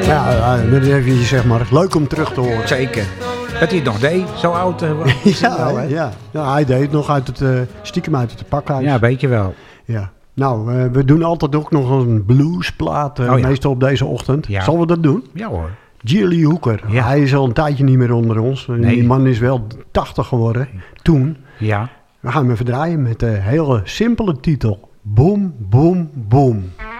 Net even zeg maar. Leuk om terug te horen. Zeker. Dat hij het nog deed, zo oud. Ja. Nou, hij deed het nog stiekem uit het pakhuis. Ja, weet je wel. Ja. Nou, we doen altijd ook nog een bluesplaat, meestal op deze ochtend. Ja. Zullen we dat doen? Ja hoor. Gilly Hooker. Ja. Hij is al een tijdje niet meer onder ons. Nee. Die man is wel 80 geworden. Toen. Ja. We gaan hem even draaien met een hele simpele titel. Boom, boom, boom.